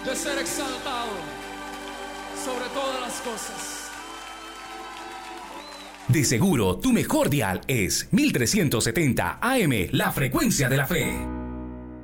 de ser exaltado sobre todas las cosas. De seguro, tu mejor dial es 1370 AM, la frecuencia de la fe.